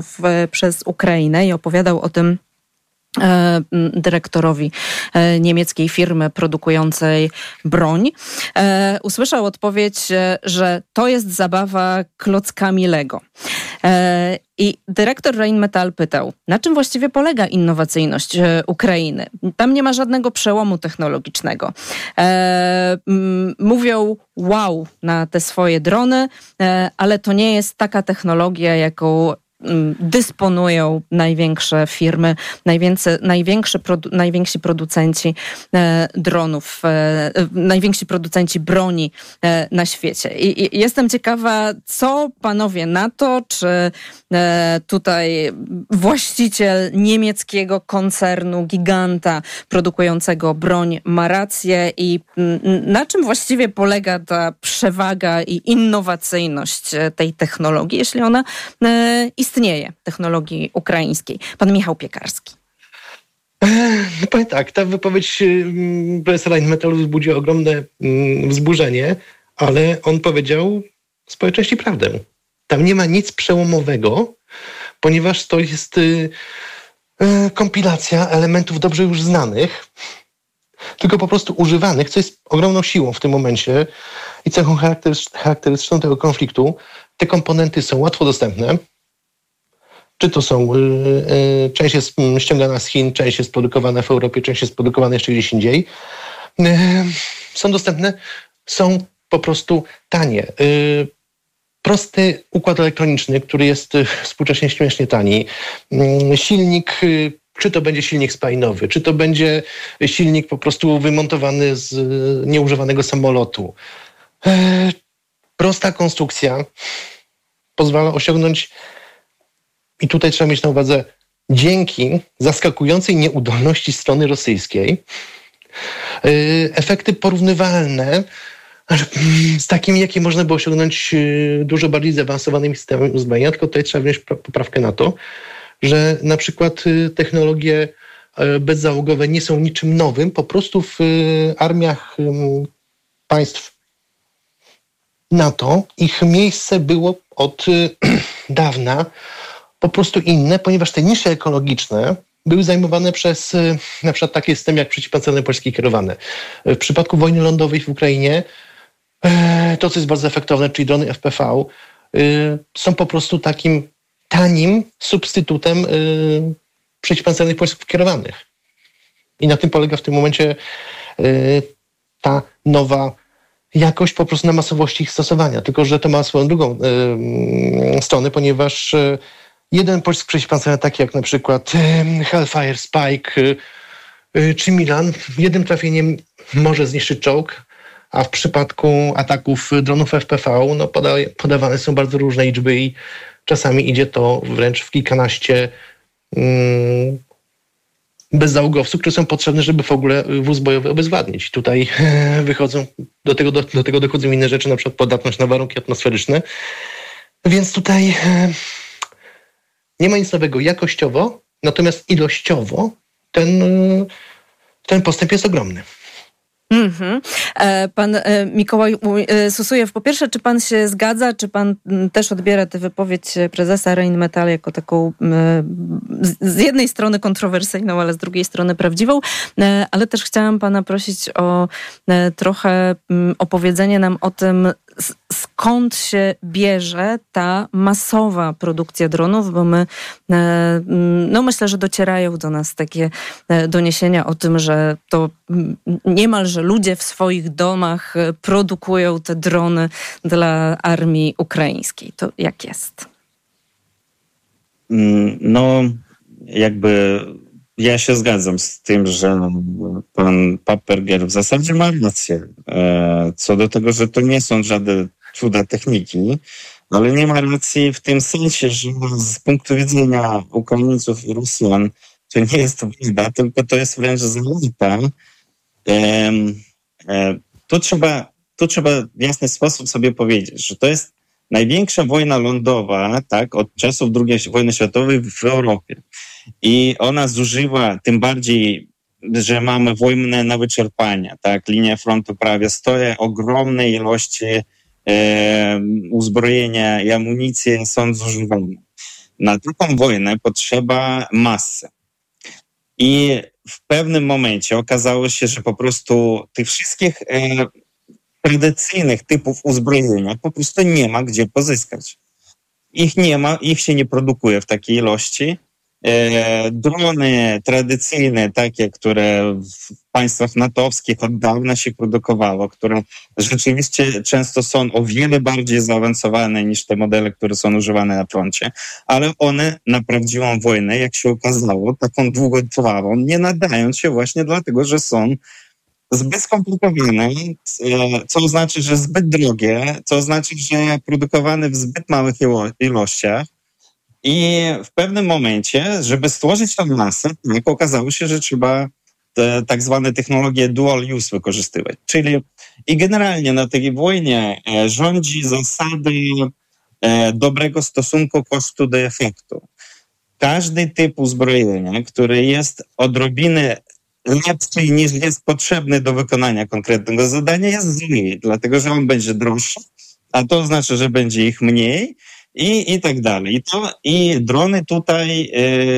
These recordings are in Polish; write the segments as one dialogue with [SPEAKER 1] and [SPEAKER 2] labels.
[SPEAKER 1] przez Ukrainę i opowiadał o tym dyrektorowi niemieckiej firmy produkującej broń, usłyszał odpowiedź, że to jest zabawa klockami Lego. I dyrektor Rheinmetall pytał, na czym właściwie polega innowacyjność Ukrainy? Tam nie ma żadnego przełomu technologicznego. Mówią wow na te swoje drony, ale to nie jest taka technologia, jaką dysponują największe firmy, najwięksi producenci dronów, najwięksi producenci broni na świecie. I jestem ciekawa, co panowie na to, czy tutaj właściciel niemieckiego koncernu, giganta produkującego broń ma rację i na czym właściwie polega ta przewaga i innowacyjność tej technologii, jeśli ona istnieje, technologii ukraińskiej. Pan Michał Piekarski.
[SPEAKER 2] No powiem tak, ta wypowiedź prezesa Rheinmetallu wzbudziła ogromne wzburzenie, ale on powiedział z sporej części prawdę. Tam nie ma nic przełomowego, ponieważ to jest kompilacja elementów dobrze już znanych, tylko po prostu używanych, co jest ogromną siłą w tym momencie i cechą charakterystyczną tego konfliktu. Te komponenty są łatwo dostępne. Czy to są, część jest ściągana z Chin, część jest produkowana w Europie, część jest produkowana jeszcze gdzieś indziej. Są dostępne, są po prostu tanie. Prosty układ elektroniczny, który jest współcześnie śmiesznie tani. Silnik, czy to będzie silnik spalinowy, czy to będzie silnik po prostu wymontowany z nieużywanego samolotu. Prosta konstrukcja pozwala osiągnąć, i tutaj trzeba mieć na uwadze, dzięki zaskakującej nieudolności strony rosyjskiej, efekty porównywalne z takimi, jakie można było osiągnąć dużo bardziej zaawansowanymi systemami uzbrojenia, tylko tutaj trzeba wziąć poprawkę na to, że na przykład technologie bezzałogowe nie są niczym nowym, po prostu w armiach państw NATO ich miejsce było od dawna po prostu inne, ponieważ te nisze ekologiczne były zajmowane przez na przykład takie systemy jak przeciwpancerne polskie kierowane. W przypadku wojny lądowej w Ukrainie to, co jest bardzo efektowne, czyli drony FPV, są po prostu takim tanim substytutem przeciwpancernych pocisków kierowanych. I na tym polega w tym momencie ta nowa jakość po prostu na masowości ich stosowania. Tylko że to ma swoją drugą stronę, ponieważ jeden pocisk przeciwpancerny, taki jak na przykład Hellfire, Spike czy Milan, jednym trafieniem może zniszczyć czołg, a w przypadku ataków dronów FPV podawane są bardzo różne liczby i czasami idzie to wręcz w kilkanaście bezzałogowców, które są potrzebne, żeby w ogóle wóz bojowy obezwładnić. Tutaj wychodzą, do tego dochodzą inne rzeczy, na przykład podatność na warunki atmosferyczne. Więc tutaj nie ma nic nowego jakościowo, natomiast ilościowo ten postęp jest ogromny.
[SPEAKER 1] Pan Mikołaj Susujew, po pierwsze, czy pan się zgadza, czy pan też odbiera tę wypowiedź prezesa Rheinmetall jako taką z jednej strony kontrowersyjną, ale z drugiej strony prawdziwą, ale też chciałam pana prosić o trochę opowiedzenie nam o tym, skąd się bierze ta masowa produkcja dronów, bo my, myślę, że docierają do nas takie doniesienia o tym, że to niemalże ludzie w swoich domach produkują te drony dla armii ukraińskiej. To jak jest?
[SPEAKER 3] Ja się zgadzam z tym, że pan Papperger w zasadzie ma rację co do tego, że to nie są żadne cuda techniki, ale nie ma racji w tym sensie, że z punktu widzenia Ukraińców i Rosjan to nie jest wojna, tylko to jest wręcz zaleta. Tu trzeba w jasny sposób sobie powiedzieć, że to jest największa wojna lądowa, tak, od czasów II wojny światowej w Europie. I ona zużywa, tym bardziej, że mamy wojnę na wyczerpanie, tak, linia frontu prawie stoi, ogromne ilości uzbrojenia i amunicji są zużywane. Na taką wojnę potrzeba masy. I w pewnym momencie okazało się, że po prostu tych wszystkich tradycyjnych typów uzbrojenia po prostu nie ma gdzie pozyskać. Ich nie ma, ich się nie produkuje w takiej ilości. Drony tradycyjne, takie, które w państwach natowskich od dawna się produkowało, które rzeczywiście często są o wiele bardziej zaawansowane niż te modele, które są używane na froncie, ale one na prawdziwą wojnę, jak się okazało, taką długotrwałą, nie nadają się właśnie dlatego, że są zbyt skomplikowane, co oznacza, że zbyt drogie, co oznacza, że produkowane w zbyt małych ilościach. I w pewnym momencie, żeby stworzyć tę masę, tak okazało się, że trzeba te tak zwane technologie dual use wykorzystywać. Czyli i generalnie na tej wojnie rządzi zasady dobrego stosunku kosztu do efektu. Każdy typ uzbrojenia, który jest odrobinę lepszy niż jest potrzebny do wykonania konkretnego zadania, jest zły, dlatego że on będzie droższy, a to oznacza, że będzie ich mniej i tak dalej. I drony tutaj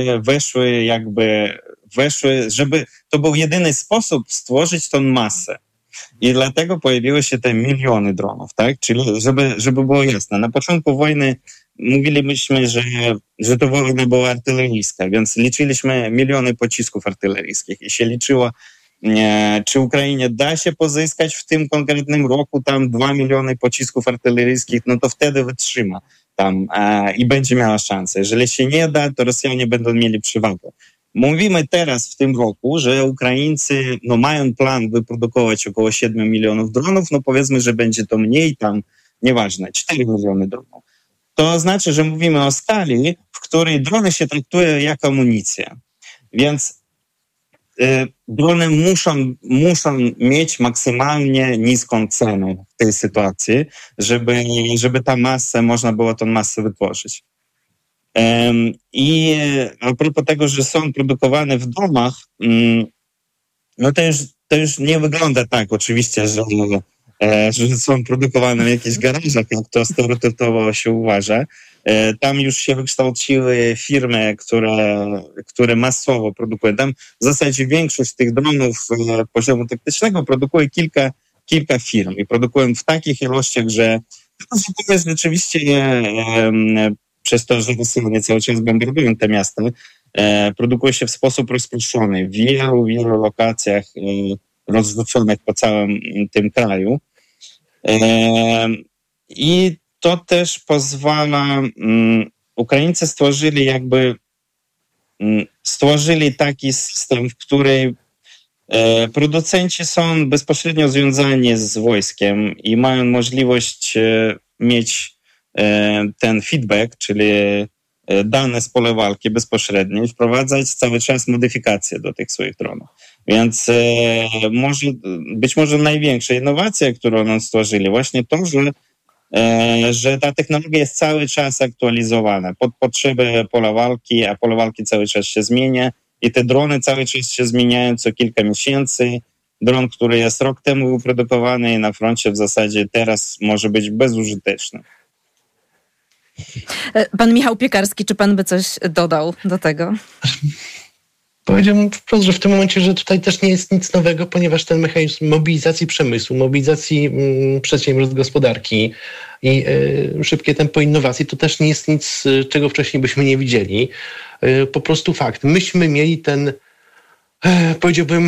[SPEAKER 3] weszły, żeby to był jedyny sposób stworzyć tą masę. I dlatego pojawiły się te miliony dronów, tak? Czyli żeby było jasne. Na początku wojny mówiliśmy, że to wojna była artyleryjska, więc liczyliśmy miliony pocisków artyleryjskich i się liczyło, czy Ukrainie da się pozyskać w tym konkretnym roku tam 2 miliony pocisków artyleryjskich, no to wtedy wytrzyma tam i będzie miała szansę. Jeżeli się nie da, to Rosjanie będą mieli przewagę. Mówimy teraz w tym roku, że Ukraińcy mają plan wyprodukować około 7 milionów dronów, powiedzmy, że będzie to mniej tam, nieważne, 4 miliony dronów. To znaczy, że mówimy o skali, w której drony się traktują jako amunicja. Więc drony muszą mieć maksymalnie niską cenę w tej sytuacji, żeby można było tą masę wytworzyć. I a propos tego, że są produkowane w domach, to już nie wygląda tak oczywiście, że są produkowane w jakichś garażach, jak to stereotypowo się uważa. Tam już się wykształciły firmy, które masowo produkują. Tam w zasadzie większość tych dronów poziomu taktycznego produkuje kilka firm i produkują w takich ilościach, że to jest rzeczywiście przez to, że Rosjanie cały czas bombardują te miasta, produkuje się w sposób rozproszony w wielu lokacjach rozrzuconych po całym tym kraju. I to też pozwala, Ukraińcy stworzyli taki system, w którym producenci są bezpośrednio związani z wojskiem i mają możliwość mieć ten feedback, czyli dane z pola walki bezpośrednio i wprowadzać cały czas modyfikacje do tych swoich dronów. Więc być może największa innowacja, którą oni stworzyli, właśnie to, że ta technologia jest cały czas aktualizowana pod potrzeby pola walki, a pole walki cały czas się zmienia i te drony cały czas się zmieniają co kilka miesięcy. Dron, który jest rok temu wyprodukowany na froncie w zasadzie teraz może być bezużyteczny.
[SPEAKER 1] Pan Michał Piekarski, czy pan by coś dodał do tego?
[SPEAKER 2] Powiedziałbym wprost, że w tym momencie, że tutaj też nie jest nic nowego, ponieważ ten mechanizm mobilizacji przemysłu, mobilizacji przedsiębiorstw gospodarki i szybkie tempo innowacji, to też nie jest nic, czego wcześniej byśmy nie widzieli. Po prostu fakt. Myśmy mieli ten, powiedziałbym,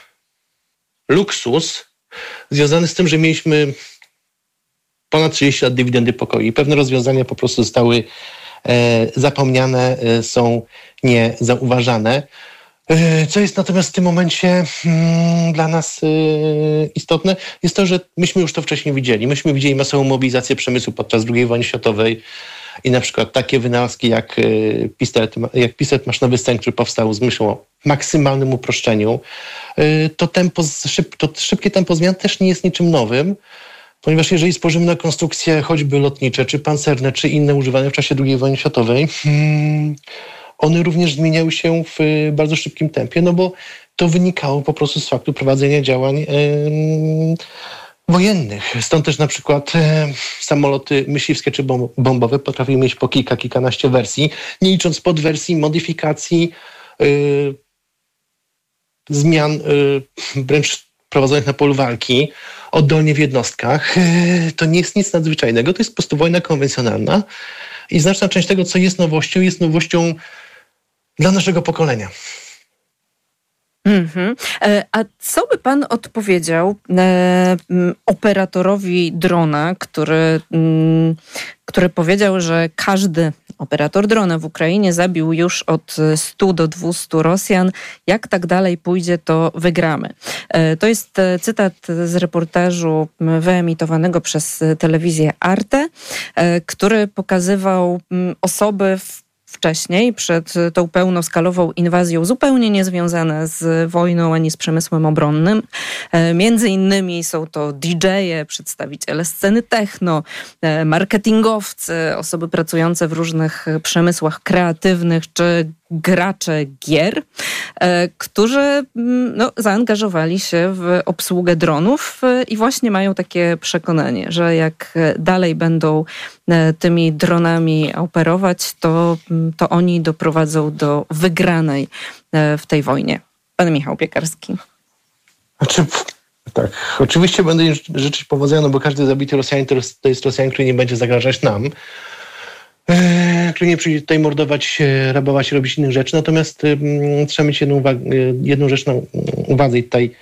[SPEAKER 2] luksus związany z tym, że mieliśmy ponad 30 lat dywidendy pokoju i pewne rozwiązania po prostu zostały zapomniane, są niezauważane. Co jest natomiast w tym momencie dla nas istotne, jest to, że myśmy już to wcześniej widzieli. Myśmy widzieli masową mobilizację przemysłu podczas II wojny światowej i na przykład takie wynalazki jak pistolet maszynowy Sten, który powstał z myślą o maksymalnym uproszczeniu. To szybkie tempo zmian też nie jest niczym nowym, ponieważ jeżeli spojrzymy na konstrukcje choćby lotnicze, czy pancerne, czy inne używane w czasie II wojny światowej, one również zmieniały się w bardzo szybkim tempie, no bo to wynikało po prostu z faktu prowadzenia działań wojennych. Stąd też na przykład samoloty myśliwskie czy bombowe potrafią mieć po kilkanaście wersji, nie licząc podwersji, modyfikacji, zmian wręcz prowadzonych na polu walki, oddolnie w jednostkach. To nie jest nic nadzwyczajnego, to jest po prostu wojna konwencjonalna i znaczna część tego, co jest nowością dla naszego pokolenia.
[SPEAKER 1] Mm-hmm. A co by pan odpowiedział operatorowi drona, który powiedział, że każdy operator drona w Ukrainie zabił już od 100 do 200 Rosjan. Jak tak dalej pójdzie, to wygramy. To jest cytat z reportażu wyemitowanego przez telewizję Arte, który pokazywał osoby wcześniej, przed tą pełnoskalową inwazją, zupełnie niezwiązane z wojną ani z przemysłem obronnym. Między innymi są to DJ-e, przedstawiciele sceny techno, marketingowcy, osoby pracujące w różnych przemysłach kreatywnych czy gracze gier, którzy zaangażowali się w obsługę dronów i właśnie mają takie przekonanie, że jak dalej będą tymi dronami operować, to oni doprowadzą do wygranej w tej wojnie. Pan Michał Piekarski.
[SPEAKER 2] Tak, oczywiście będę życzyć powodzenia, bo każdy zabity Rosjanin to jest Rosjanin, który nie będzie zagrażać nam, który nie przyjdzie tutaj mordować, rabować, robić innych rzeczy. Natomiast trzeba mieć jedną rzecz na uwadze i tutaj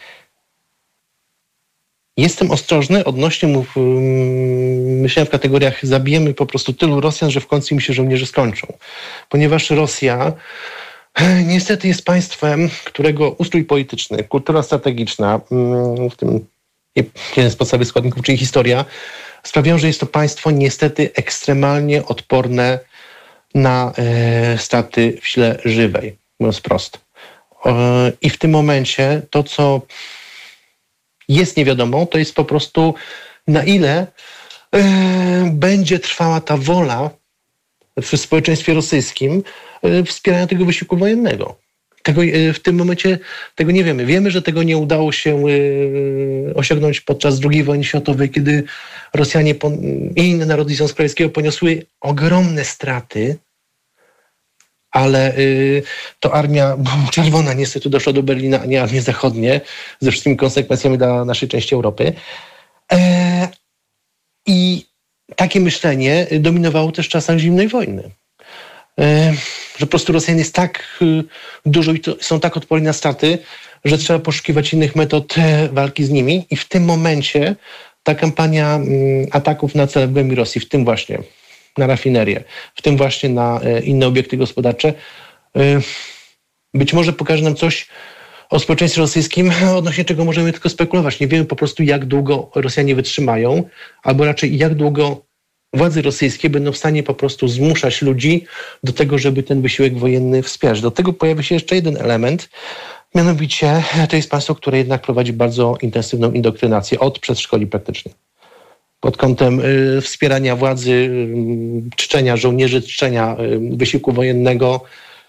[SPEAKER 2] jestem ostrożny odnośnie myślałem w kategoriach zabijemy po prostu tylu Rosjan, że w końcu im się żołnierze skończą. Ponieważ Rosja niestety jest państwem, którego ustrój polityczny, kultura strategiczna, w tym jeden z podstawowych składników, czyli historia, sprawiają, że jest to państwo niestety ekstremalnie odporne na straty w sile żywej, mówiąc wprost. I w tym momencie to, co jest niewiadomą, to jest po prostu na ile będzie trwała ta wola w społeczeństwie rosyjskim wspierania tego wysiłku wojennego. W tym momencie tego nie wiemy. Wiemy, że tego nie udało się osiągnąć podczas II wojny światowej, kiedy Rosjanie i inne narody Związku Radzieckiego poniosły ogromne straty, ale to Armia Czerwona niestety doszła do Berlina, a nie armie zachodnie, ze wszystkimi konsekwencjami dla naszej części Europy. I takie myślenie dominowało też w czasach zimnej wojny. Że po prostu Rosjan jest tak dużo i są tak odporni na straty, że trzeba poszukiwać innych metod walki z nimi. I w tym momencie ta kampania ataków na cele w głębi Rosji, w tym właśnie na rafinerię, w tym właśnie na inne obiekty gospodarcze, być może pokaże nam coś o społeczeństwie rosyjskim, odnośnie czego możemy tylko spekulować. Nie wiemy po prostu, jak długo Rosjanie wytrzymają, albo raczej jak długo władze rosyjskie będą w stanie po prostu zmuszać ludzi do tego, żeby ten wysiłek wojenny wspierać. Do tego pojawia się jeszcze jeden element, mianowicie to jest państwo, które jednak prowadzi bardzo intensywną indoktrynację od przedszkoli praktycznie. Pod kątem wspierania władzy, czczenia żołnierzy, czczenia wysiłku wojennego.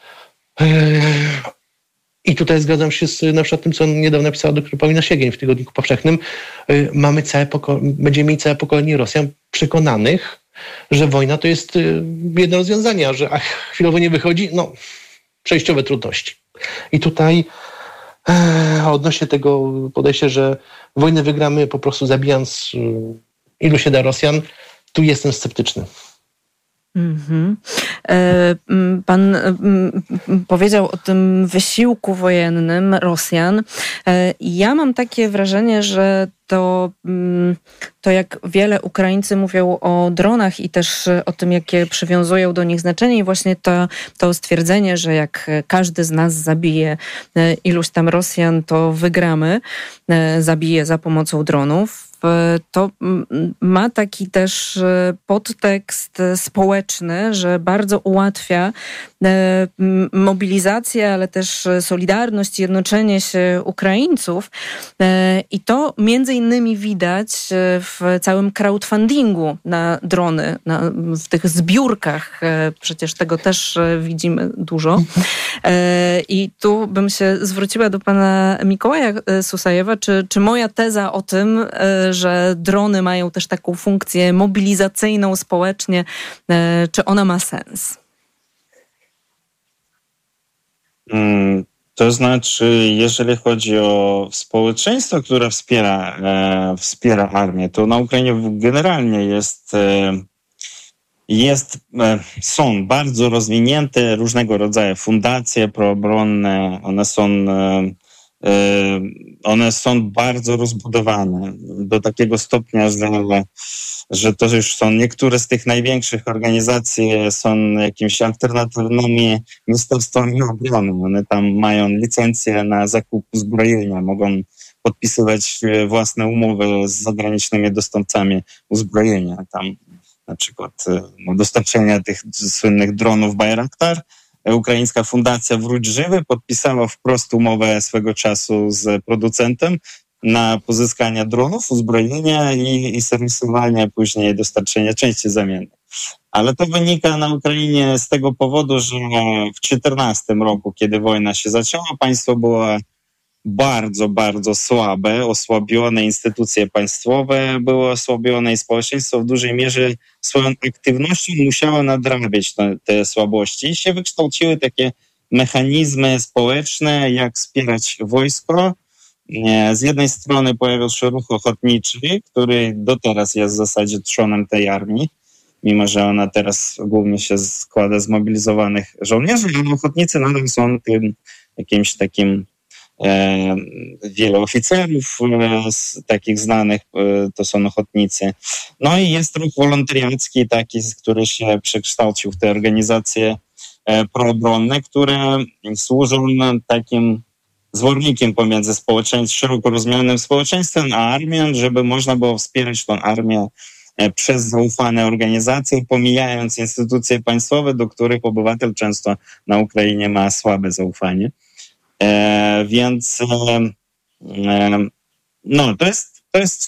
[SPEAKER 2] I tutaj zgadzam się z na przykład tym, co niedawno napisała dr Paulina Siegień w Tygodniku Powszechnym. Będziemy mieć całe pokolenie Rosjan przekonanych, że wojna to jest jedno rozwiązanie, a że chwilowo nie wychodzi, przejściowe trudności. I tutaj odnośnie tego podejścia, że wojnę wygramy po prostu zabijając ilu się da Rosjan, tu jestem sceptyczny.
[SPEAKER 1] Mm-hmm. Pan powiedział o tym wysiłku wojennym Rosjan. Ja mam takie wrażenie, że to jak wiele Ukraińcy mówią o dronach i też o tym, jakie przywiązują do nich znaczenie i właśnie to stwierdzenie, że jak każdy z nas zabije iluś tam Rosjan, to wygramy, zabije za pomocą dronów. To ma taki też podtekst społeczny, że bardzo ułatwia mobilizację, ale też solidarność, jednoczenie się Ukraińców. I to między innymi widać w całym crowdfundingu na drony, w tych zbiórkach. Przecież tego też widzimy dużo. I tu bym się zwróciła do pana Mikołaja Susajewa, czy moja teza o tym, że drony mają też taką funkcję mobilizacyjną społecznie. Czy ona ma sens?
[SPEAKER 3] To znaczy, jeżeli chodzi o społeczeństwo, które wspiera armię, to na Ukrainie generalnie są bardzo rozwinięte różnego rodzaju fundacje proobronne. One są bardzo rozbudowane do takiego stopnia, że to już są niektóre z tych największych organizacji są jakimiś alternatywnymi ministerstwami obrony. One tam mają licencję na zakup uzbrojenia, mogą podpisywać własne umowy z zagranicznymi dostawcami uzbrojenia. Tam na przykład dostarczenia tych słynnych dronów Bayraktar. Ukraińska fundacja Wróć Żywy podpisała wprost umowę swego czasu z producentem na pozyskanie dronów, uzbrojenia i serwisowania, później dostarczenia części zamiennych. Ale to wynika na Ukrainie z tego powodu, że w 2014 roku, kiedy wojna się zaczęła, państwo było bardzo, bardzo słabe, osłabione, instytucje państwowe były osłabione i społeczeństwo w dużej mierze swoją aktywnością musiało nadrabiać te słabości. I się wykształciły takie mechanizmy społeczne, jak wspierać wojsko. Z jednej strony pojawił się ruch ochotniczy, który do teraz jest w zasadzie trzonem tej armii, mimo że ona teraz głównie się składa z mobilizowanych żołnierzy, ale ochotnicy nadal są tym jakimś takim wielu oficerów takich znanych, to są ochotnicy. No i jest ruch wolontariacki taki, który się przekształcił w te organizacje proobronne, które służą takim zwornikiem pomiędzy szeroko rozumianym społeczeństwem a armią, żeby można było wspierać tą armię przez zaufane organizacje, pomijając instytucje państwowe, do których obywatel często na Ukrainie ma słabe zaufanie. Więc no, to jest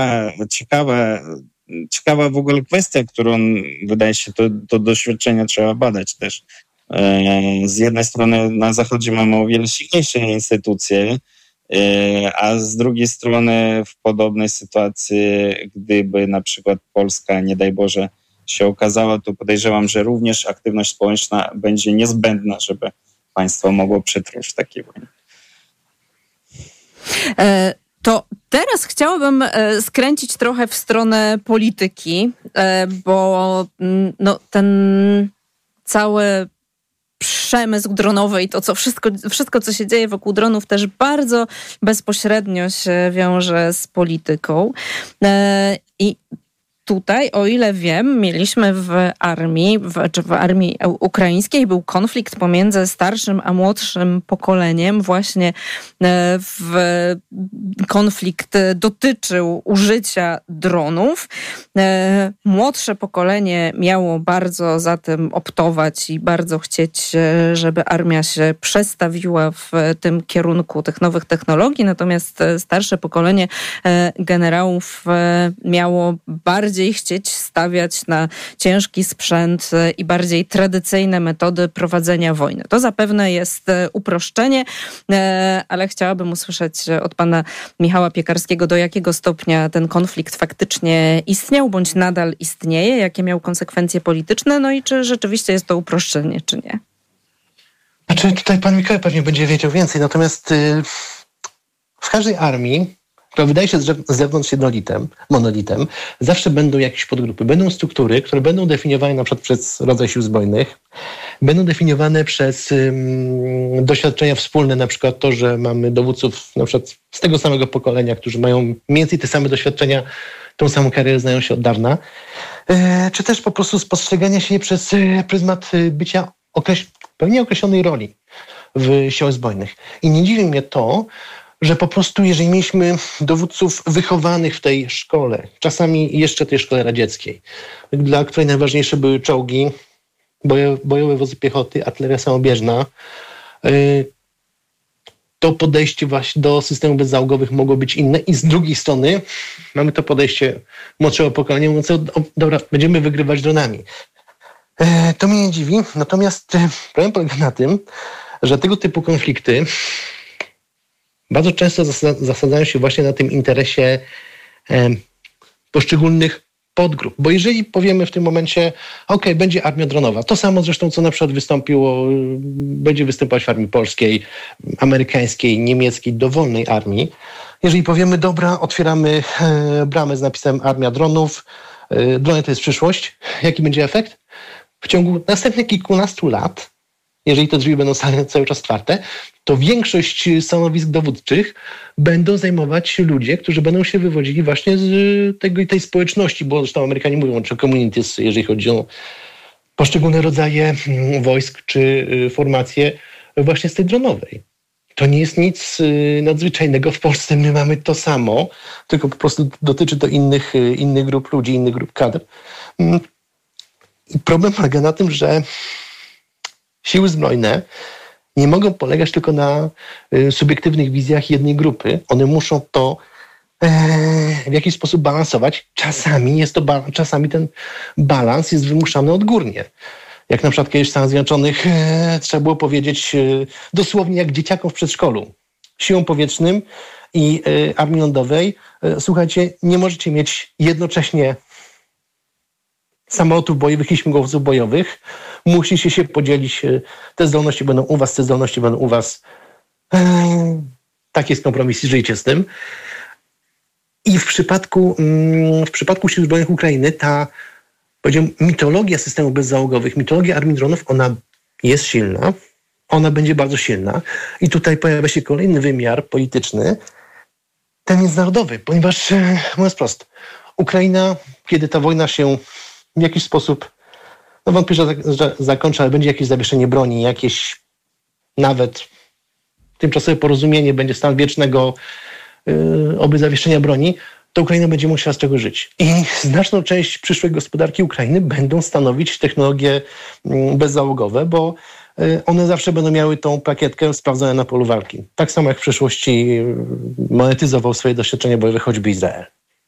[SPEAKER 3] ciekawa w ogóle kwestia, którą wydaje się to doświadczenie trzeba badać też. Z jednej strony na Zachodzie mamy o wiele silniejsze instytucje, a z drugiej strony w podobnej sytuacji, gdyby na przykład Polska, nie daj Boże, się okazała, to podejrzewam, że również aktywność społeczna będzie niezbędna, żeby państwo mogło przetrwać w takiej wojnie.
[SPEAKER 1] To teraz chciałabym skręcić trochę w stronę polityki, bo no, ten cały przemysł dronowy i to wszystko, co się dzieje wokół dronów, też bardzo bezpośrednio się wiąże z polityką. I tutaj, o ile wiem, mieliśmy w armii ukraińskiej był konflikt pomiędzy starszym a młodszym pokoleniem. Właśnie konflikt dotyczył użycia dronów. Młodsze pokolenie miało bardzo za tym optować i bardzo chcieć, żeby armia się przestawiła w tym kierunku tych nowych technologii, natomiast starsze pokolenie generałów miało bardziej chcieć stawiać na ciężki sprzęt i bardziej tradycyjne metody prowadzenia wojny. To zapewne jest uproszczenie, ale chciałabym usłyszeć od pana Michała Piekarskiego, do jakiego stopnia ten konflikt faktycznie istniał, bądź nadal istnieje, jakie miał konsekwencje polityczne, no i czy rzeczywiście jest to uproszczenie, czy nie?
[SPEAKER 2] Znaczy, tutaj pan Mikołaj pewnie będzie wiedział więcej, natomiast w każdej armii, która wydaje się z zewnątrz monolitem, zawsze będą jakieś podgrupy, będą struktury, które będą definiowane na przykład przez rodzaj sił zbrojnych, będą definiowane przez doświadczenia wspólne, na przykład to, że mamy dowódców na przykład z tego samego pokolenia, którzy mają mniej więcej te same doświadczenia, tą samą karierę, znają się od dawna, czy też po prostu spostrzegania się przez pryzmat bycia pewnie określonej roli w siłach zbrojnych. I nie dziwi mnie to, że po prostu jeżeli mieliśmy dowódców wychowanych w tej szkole, czasami jeszcze tej szkole radzieckiej, dla której najważniejsze były czołgi, bojowe wozy piechoty, artyleria samobieżna, to podejście właśnie do systemów bezzałogowych mogło być inne i z drugiej strony mamy to podejście młodszego pokolenia mówiące, dobra, będziemy wygrywać dronami. To mnie nie dziwi, natomiast problem polega na tym, że tego typu konflikty bardzo często zasadzają się właśnie na tym interesie poszczególnych podgrup. Bo jeżeli powiemy w tym momencie, będzie armia dronowa, to samo zresztą, co na przykład będzie występować w armii polskiej, amerykańskiej, niemieckiej, dowolnej armii. Jeżeli powiemy, dobra, otwieramy bramę z napisem armia dronów, drony to jest przyszłość, jaki będzie efekt? W ciągu następnych kilkunastu lat, jeżeli te drzwi będą cały czas otwarte, to większość stanowisk dowódczych będą zajmować ludzie, którzy będą się wywodzili właśnie z tej społeczności, bo zresztą Amerykanie mówią, czy communities, jeżeli chodzi o poszczególne rodzaje wojsk czy formacje właśnie z tej dronowej. To nie jest nic nadzwyczajnego. W Polsce my mamy to samo, tylko po prostu dotyczy to innych grup ludzi, innych grup kadr. I problem polega na tym, że siły zbrojne nie mogą polegać tylko na subiektywnych wizjach jednej grupy. One muszą to w jakiś sposób balansować. Czasami ten balans jest wymuszany odgórnie. Jak na przykład kiedyś w Stanach Zjednoczonych trzeba było powiedzieć dosłownie jak dzieciakom w przedszkolu. Siłom powietrznym i armii lądowej, słuchajcie, nie możecie mieć jednocześnie samolotów bojowych i śmigłowców bojowych. Musicie się podzielić. Te zdolności będą u was, te zdolności będą u was. Tak jest kompromis i żyjcie z tym. I w przypadku Sił Zbrojnych Ukrainy ta, powiedziałem, mitologia systemów bezzałogowych, mitologia armii dronów, ona jest silna. Ona będzie bardzo silna. I tutaj pojawia się kolejny wymiar polityczny, ten międzynarodowy, ponieważ, mówiąc prosto, Ukraina, kiedy ta wojna się w jakiś sposób, wątpię, że zakończy, ale będzie jakieś zawieszenie broni, jakieś nawet tymczasowe porozumienie, będzie stan wiecznego oby zawieszenia broni, to Ukraina będzie musiała z czego żyć. I znaczną część przyszłej gospodarki Ukrainy będą stanowić technologie bezzałogowe, bo one zawsze będą miały tą plakietkę sprawdzone na polu walki. Tak samo jak w przyszłości monetyzował swoje doświadczenia bojowe choćby Izrael.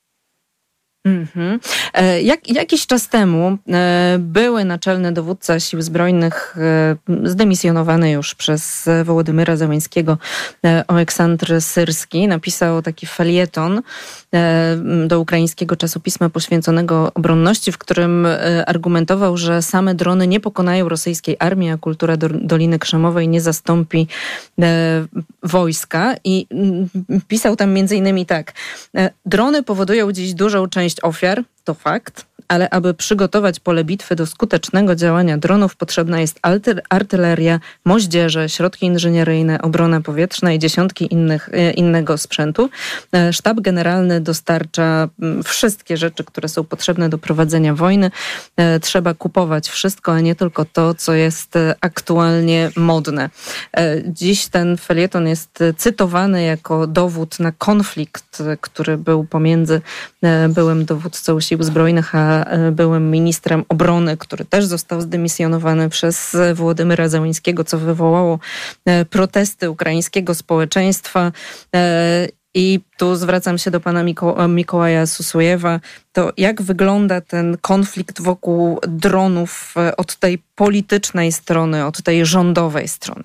[SPEAKER 1] Jakiś czas temu były naczelny dowódca Sił Zbrojnych, zdemisjonowany już przez Wołodymyra Zełenskiego, Oleksandr Syrski, napisał taki felieton do ukraińskiego czasopisma poświęconego obronności, w którym argumentował, że same drony nie pokonają rosyjskiej armii, a kultura Doliny Krzemowej nie zastąpi wojska. I pisał tam między innymi tak: drony powodują dziś dużą część ofiar, to fakt, ale aby przygotować pole bitwy do skutecznego działania dronów, potrzebna jest artyleria, moździerze, środki inżynieryjne, obrona powietrzna i dziesiątki innego sprzętu. Sztab generalny dostarcza wszystkie rzeczy, które są potrzebne do prowadzenia wojny. Trzeba kupować wszystko, a nie tylko to, co jest aktualnie modne. Dziś ten felieton jest cytowany jako dowód na konflikt, który był pomiędzy byłym dowódcą Sił Zbrojnych a byłym ministrem obrony, który też został zdymisjonowany przez Wołodymyra Zełenskiego, co wywołało protesty ukraińskiego społeczeństwa. I tu zwracam się do pana Mikołaja Susujewa. To jak wygląda ten konflikt wokół dronów od tej politycznej strony, od tej rządowej strony?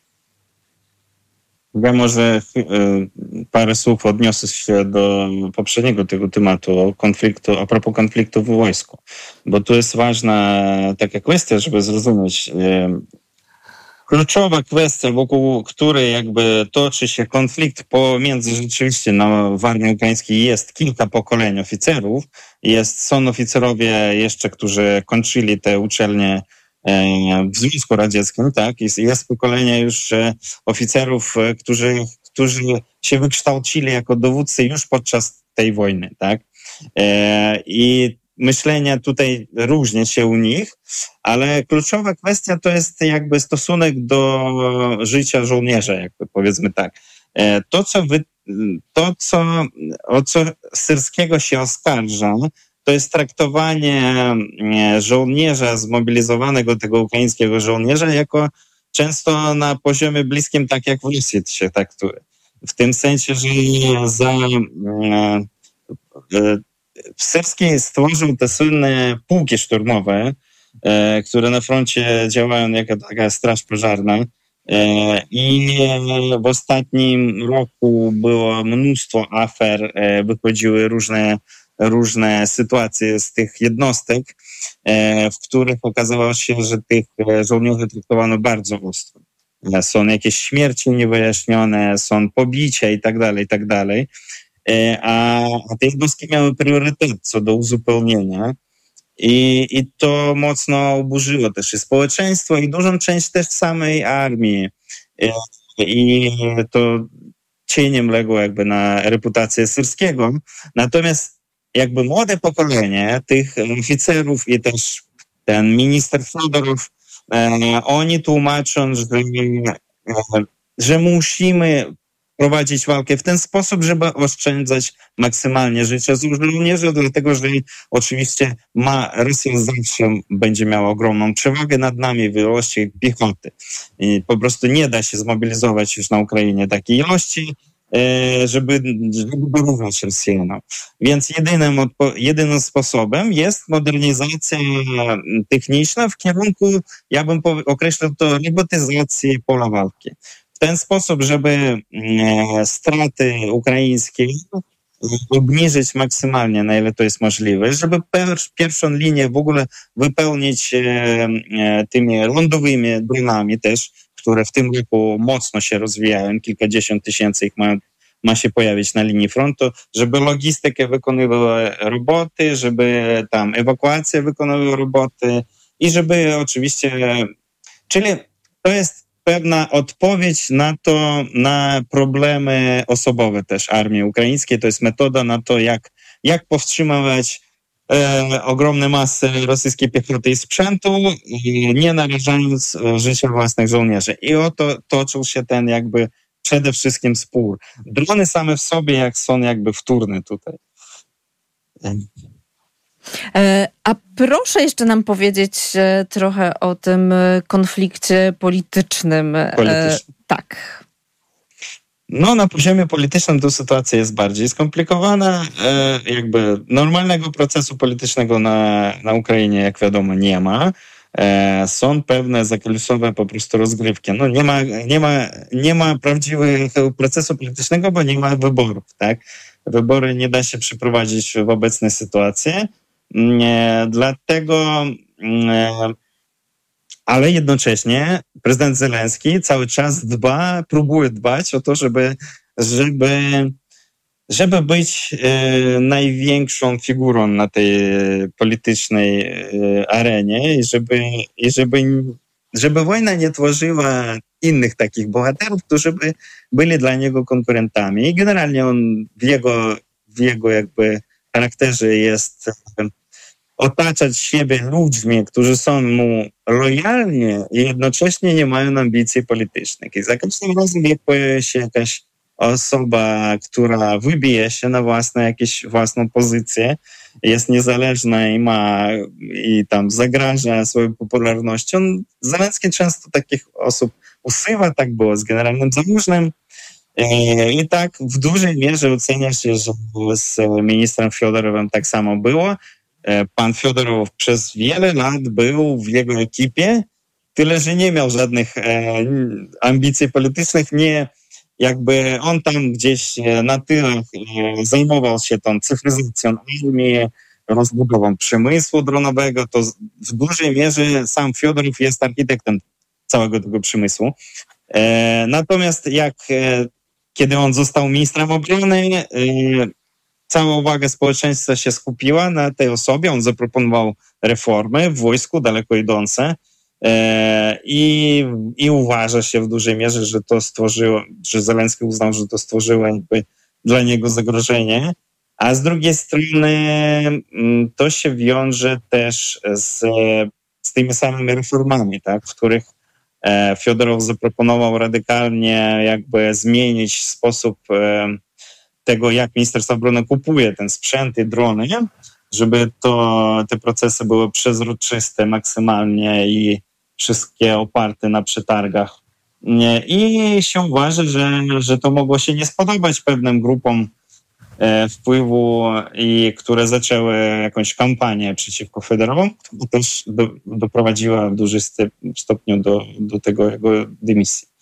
[SPEAKER 3] Ja może parę słów odniosę się do poprzedniego tego tematu, a propos konfliktu w wojsku. Bo tu jest ważna taka kwestia, żeby zrozumieć. Kluczowa kwestia, wokół której jakby toczy się konflikt pomiędzy rzeczywiście w armii ukraińskiej jest kilka pokoleń oficerów. Są oficerowie jeszcze, którzy kończyli te uczelnie w Związku Radzieckim, tak? Jest pokolenie już oficerów, którzy się wykształcili jako dowódcy już podczas tej wojny, tak? I myślenie tutaj różni się u nich, ale kluczowa kwestia to jest jakby stosunek do życia żołnierza, jakby powiedzmy tak. O co Syrskiego się oskarża, to jest traktowanie żołnierza zmobilizowanego, tego ukraińskiego żołnierza, jako często na poziomie bliskim, tak jak w Rosji się traktuje. W tym sensie, że Syrski stworzył te słynne pułki szturmowe, które na froncie działają jako taka straż pożarna. I w ostatnim roku było mnóstwo afer, wychodziły różne sytuacje z tych jednostek, w których okazało się, że tych żołnierzy traktowano bardzo ostro. Są jakieś śmierci niewyjaśnione, są pobicia i tak dalej. A te jednostki miały priorytet co do uzupełnienia i to mocno oburzyło też i społeczeństwo i dużą część też samej armii. I to cieniem legło jakby na reputację Syrskiego. Natomiast jakby młode pokolenie tych oficerów i też ten minister Fiodorow, oni tłumaczą, że musimy prowadzić walkę w ten sposób, żeby oszczędzać maksymalnie życia żołnierzy, dlatego że oczywiście Rosja zawsze będzie miała ogromną przewagę nad nami w ilości piechoty. I po prostu nie da się zmobilizować już na Ukrainie takiej ilości, żeby wyrównać Rosjanom. Więc jedynym sposobem jest modernizacja techniczna w kierunku, ja bym określił to, robotyzacji pola walki. W ten sposób, żeby straty ukraińskie obniżyć maksymalnie, na ile to jest możliwe, żeby pierwszą linię w ogóle wypełnić tymi lądowymi dronami też, które w tym roku mocno się rozwijają, kilkadziesiąt tysięcy ich ma się pojawić na linii frontu, żeby logistykę wykonywała roboty, żeby tam ewakuację wykonywała roboty i żeby oczywiście, czyli to jest pewna odpowiedź na problemy osobowe też armii ukraińskiej. To jest metoda na to, jak powstrzymywać ogromne masy rosyjskiej piechoty i sprzętu, nie narażając życia własnych żołnierzy. I oto toczył się ten jakby przede wszystkim spór. Drony same w sobie są jakby wtórne tutaj.
[SPEAKER 1] A proszę jeszcze nam powiedzieć trochę o tym konflikcie politycznym. Tak.
[SPEAKER 3] No, na poziomie politycznym to sytuacja jest bardziej skomplikowana. Jakby normalnego procesu politycznego na Ukrainie, jak wiadomo, nie ma. Są pewne zakulisowe po prostu rozgrywki. No, nie ma prawdziwego procesu politycznego, bo nie ma wyborów, tak? Wybory nie da się przeprowadzić w obecnej sytuacji. Dlatego, ale jednocześnie prezydent Zełenski cały czas próbuje dbać o to, żeby być największą figurą na tej politycznej arenie i żeby wojna nie tworzyła innych takich bohaterów, którzy by byli dla niego konkurentami. I generalnie on w jego jakby charakterze jest otaczać siebie ludźmi, którzy są mu lojalni i jednocześnie nie mają ambicji politycznych. I za każdym razem, jak pojawia się jakaś osoba, która wybije się na własną pozycję, jest niezależna i tam zagraża swoją popularnością. Zełenski często takich osób usuwa, tak było z generalnym Załużnym. I tak w dużej mierze ocenia się, że z ministrem Fiodorowem tak samo było. Pan Fiodorow przez wiele lat był w jego ekipie, tyle że nie miał żadnych ambicji politycznych, jakby on tam gdzieś na tyle zajmował się tą cyfryzacją armii, rozbudową przemysłu dronowego, to w dużej mierze sam Fiodorow jest architektem całego tego przemysłu. Natomiast kiedy on został ministrem obrony, cała uwaga społeczeństwa się skupiła na tej osobie. On zaproponował reformy w wojsku daleko idące i uważa się w dużej mierze, że Zełenski uznał, że to stworzyło jakby dla niego zagrożenie. A z drugiej strony to się wiąże też z tymi samymi reformami, tak, w których Fiodorow zaproponował radykalnie jakby zmienić sposób tego, jak Ministerstwo Obrony kupuje ten sprzęt i drony, żeby te procesy były przezroczyste maksymalnie i wszystkie oparte na przetargach. I się uważa, że to mogło się nie spodobać pewnym grupom wpływu, które zaczęły jakąś kampanię przeciwko Fiodorowowi, która też doprowadziła w dużym stopniu do tego jego dymisji.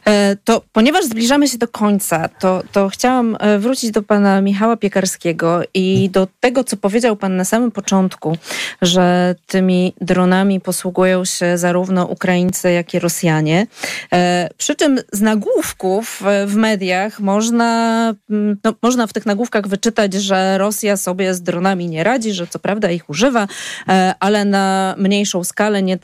[SPEAKER 1] To ponieważ zbliżamy się do końca, to chciałam wrócić do pana Michała Piekarskiego i do tego, co powiedział pan na samym początku, że tymi dronami posługują się zarówno Ukraińcy, jak i Rosjanie. Przy czym z nagłówków w mediach można w tych nagłówkach wyczytać, że Rosja sobie z dronami nie radzi, że co prawda ich używa, ale na mniejszą skalę, nie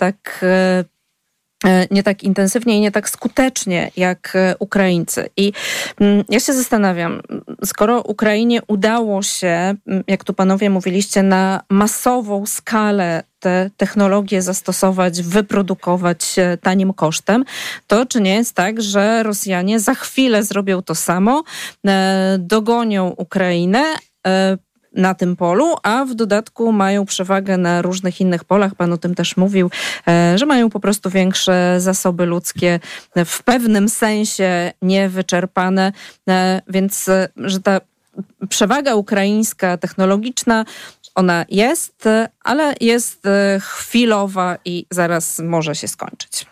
[SPEAKER 1] tak intensywnie i nie tak skutecznie jak Ukraińcy. I ja się zastanawiam, skoro Ukrainie udało się, jak tu panowie mówiliście, na masową skalę te technologie zastosować, wyprodukować tanim kosztem, to czy nie jest tak, że Rosjanie za chwilę zrobią to samo, dogonią Ukrainę na tym polu, a w dodatku mają przewagę na różnych innych polach. Pan o tym też mówił, że mają po prostu większe zasoby ludzkie, w pewnym sensie niewyczerpane, więc że ta przewaga ukraińska, technologiczna, ona jest, ale jest chwilowa i zaraz może się skończyć.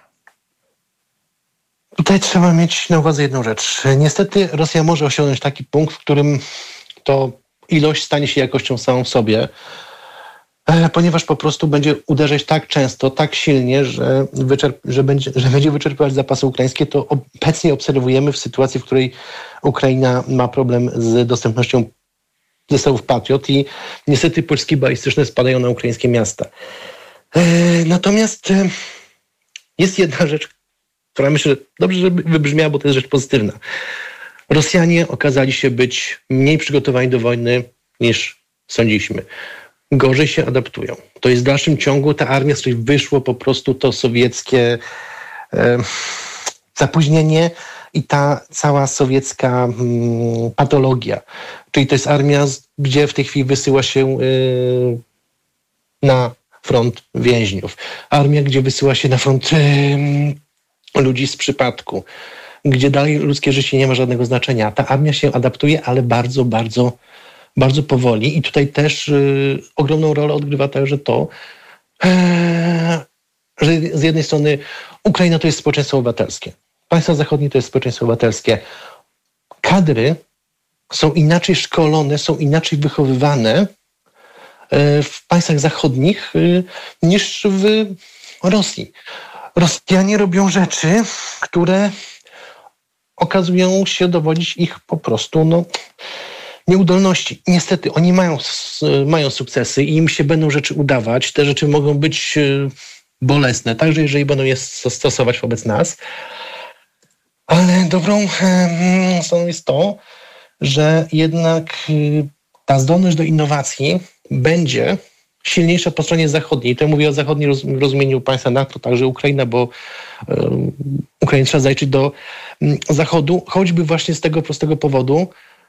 [SPEAKER 2] Tutaj trzeba mieć na uwadze jedną rzecz. Niestety Rosja może osiągnąć taki punkt, w którym to ilość stanie się jakością samą w sobie, ponieważ po prostu będzie uderzać tak często, tak silnie, że będzie wyczerpywać zapasy ukraińskie. To obecnie obserwujemy w sytuacji, w której Ukraina ma problem z dostępnością zestawów Patriot i niestety pociski balistyczne spadają na ukraińskie miasta. Natomiast jest jedna rzecz, która myślę, że dobrze, żeby wybrzmiała, bo to jest rzecz pozytywna. Rosjanie okazali się być mniej przygotowani do wojny niż sądziliśmy. Gorzej się adaptują. To jest w dalszym ciągu ta armia, z której wyszło po prostu to sowieckie zapóźnienie i ta cała sowiecka patologia. Czyli to jest armia, gdzie w tej chwili wysyła się na front więźniów. Armia, gdzie wysyła się na front ludzi z przypadku, gdzie dalej ludzkie życie nie ma żadnego znaczenia. Ta armia się adaptuje, ale bardzo, bardzo, bardzo powoli. I tutaj też ogromną rolę odgrywa także to, że z jednej strony Ukraina to jest społeczeństwo obywatelskie. Państwa zachodnie to jest społeczeństwo obywatelskie. Kadry są inaczej szkolone, są inaczej wychowywane w państwach zachodnich niż w Rosji. Rosjanie robią rzeczy, które okazują się dowodzić ich po prostu nieudolności. Niestety, oni mają sukcesy i im się będą rzeczy udawać. Te rzeczy mogą być bolesne, także jeżeli będą je stosować wobec nas. Ale dobrą stroną jest to, że jednak ta zdolność do innowacji będzie silniejsza po stronie zachodniej. To mówię o zachodniej rozumieniu państwa NATO, także Ukraina, bo Ukrainie trzeba zajrzeć do Zachodu, choćby właśnie z tego prostego powodu,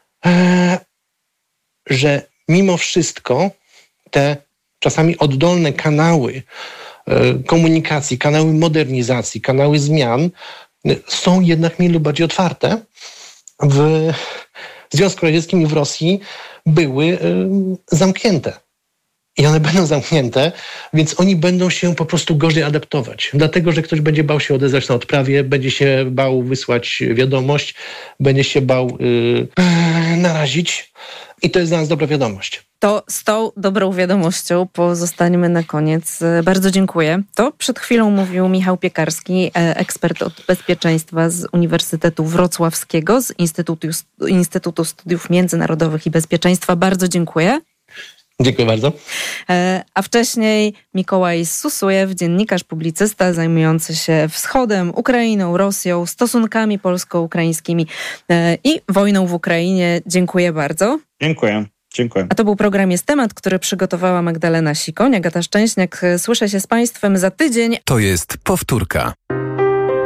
[SPEAKER 2] że mimo wszystko te czasami oddolne kanały komunikacji, kanały modernizacji, kanały zmian są jednak mniej lub bardziej otwarte. W Związku Radzieckim i w Rosji były zamknięte. I one będą zamknięte, więc oni będą się po prostu gorzej adaptować. Dlatego, że ktoś będzie bał się odezwać na odprawie, będzie się bał wysłać wiadomość, będzie się bał narazić. I to jest dla nas dobra wiadomość.
[SPEAKER 1] To z tą dobrą wiadomością pozostańmy na koniec. Bardzo dziękuję. To przed chwilą mówił Michał Piekarski, ekspert od bezpieczeństwa z Uniwersytetu Wrocławskiego, z Instytutu Studiów Międzynarodowych i Bezpieczeństwa. Bardzo dziękuję.
[SPEAKER 2] Dziękuję bardzo.
[SPEAKER 1] A wcześniej Mikołaj Susujew, dziennikarz, publicysta zajmujący się Wschodem, Ukrainą, Rosją, stosunkami polsko-ukraińskimi i wojną w Ukrainie. Dziękuję bardzo.
[SPEAKER 3] Dziękuję.
[SPEAKER 1] A to był program Jest Temat, który przygotowała Magdalena Sikoń, Agata Szczęśniak. Słyszę się z Państwem za tydzień.
[SPEAKER 4] To jest powtórka.